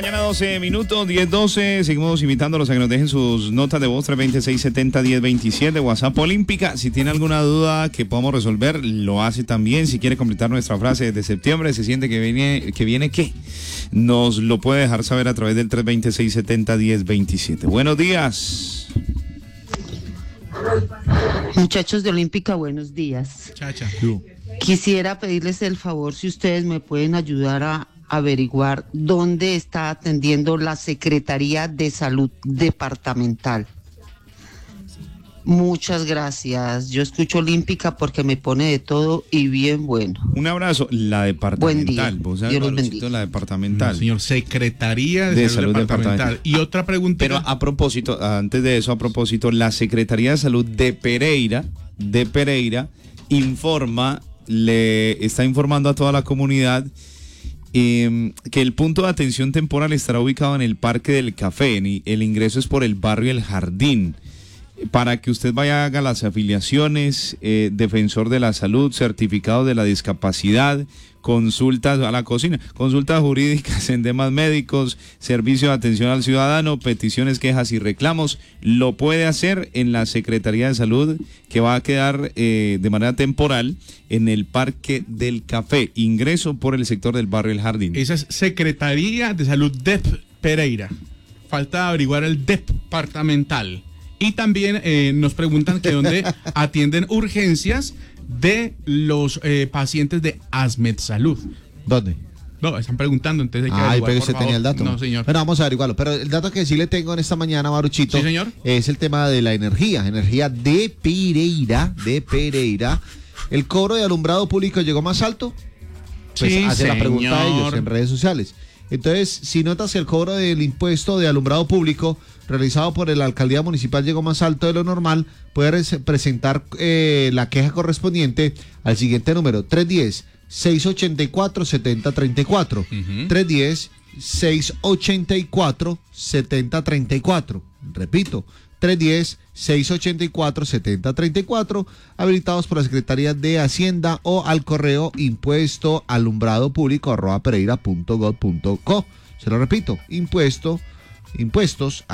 Mañana 12 minutos, 10:12. Seguimos invitándolos a que nos dejen sus notas de voz 326-70-1027, WhatsApp Olímpica. Si tiene alguna duda que podamos resolver, lo hace también. Si quiere completar nuestra frase de septiembre, se siente que viene ¿qué? Nos lo puede dejar saber a través del 326-70-1027. Buenos días. Muchachos de Olímpica, buenos días. Chacha. Quisiera pedirles el favor si ustedes me pueden ayudar a averiguar dónde está atendiendo la Secretaría de Salud Departamental. Muchas gracias. Yo escucho Olímpica porque me pone de todo y bien bueno. Un abrazo. La departamental. Buen día. ¿Vos sabés, Dios los Valorcito, bendiga. la departamental? No, señor, Secretaría de Salud Departamental. Y otra pregunta. Pero a propósito, antes de eso, la Secretaría de Salud de Pereira está informando a toda la comunidad que el punto de atención temporal estará ubicado en el Parque del Café. El ingreso es por el barrio El Jardín. Para que usted vaya, haga las afiliaciones, defensor de la salud, certificado de la discapacidad, consultas a la cocina, consultas jurídicas en temas médicos, servicio de atención al ciudadano, peticiones, quejas y reclamos, lo puede hacer en la Secretaría de Salud, que va a quedar de manera temporal en el Parque del Café, ingreso por el sector del barrio El Jardín. Esa es Secretaría de Salud de Pereira. Falta averiguar el departamental. Y también nos preguntan que dónde atienden urgencias de los pacientes de ASMED Salud. ¿Dónde? No, están preguntando, entonces hay que averiguar, pero por usted favor. tenía el dato. No, señor. Bueno, vamos a averiguarlo. Pero el dato que sí le tengo en esta mañana, Maruchito, sí, señor, es el tema de la energía de Pereira. ¿El cobro de alumbrado público llegó más alto? Pues sí, hace la pregunta a ellos señor. en redes sociales. Entonces, si notas que el cobro del impuesto de alumbrado público realizado por la alcaldía municipal llegó más alto de lo normal, puede presentar la queja correspondiente al siguiente número: 310-684-7034. 310-684-7034. Repito, 310-684-7034, habilitados por la Secretaría de Hacienda o al correo impuesto@pereira.gov.co. Se lo repito, impuestos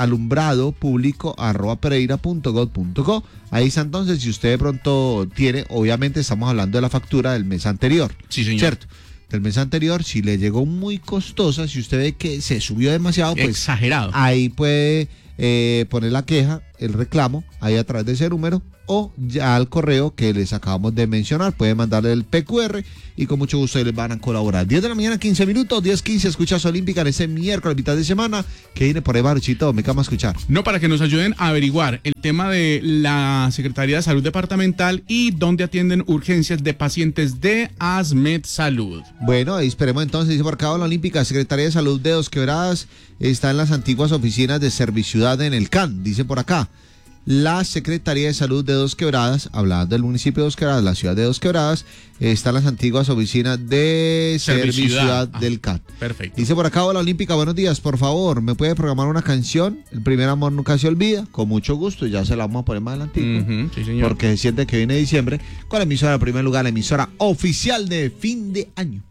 alumbrado_pereira.gov.co. Ahí está. Entonces, si usted de pronto tiene, obviamente estamos hablando de la factura del mes anterior. Sí, señor. ¿Cierto? Del mes anterior, si le llegó muy costosa, si usted ve que se subió demasiado, pues exagerado, ahí puede poner la queja, el reclamo, ahí a través de ese número, o ya al correo que les acabamos de mencionar. Puede mandarle el PQR y con mucho gusto les van a colaborar. 10 de la mañana, 15 minutos, 10:15, escuchas Olímpica en ese miércoles, mitad de semana, que viene por ahí, Baruchito, me cama a escuchar. No, para que nos ayuden a averiguar el tema de la Secretaría de Salud Departamental y dónde atienden urgencias de pacientes de ASMED Salud. Bueno, ahí esperemos entonces. Dice por acá la Olímpica, Secretaría de Salud de Dos Quebradas está en las antiguas oficinas de Serviciudad en el CAN. Dice por acá, la Secretaría de Salud de Dos Quebradas, hablando del municipio de Dos Quebradas, la ciudad de Dos Quebradas, está en las antiguas oficinas de Serviciudad del CAN. Perfecto. Dice por acá, hola Olímpica, buenos días, por favor, ¿me puede programar una canción? El primer amor nunca se olvida, con mucho gusto, ya se la vamos a poner más adelante. Sí, señor. Porque se siente que viene diciembre, con la emisora en primer lugar, la emisora oficial de fin de año.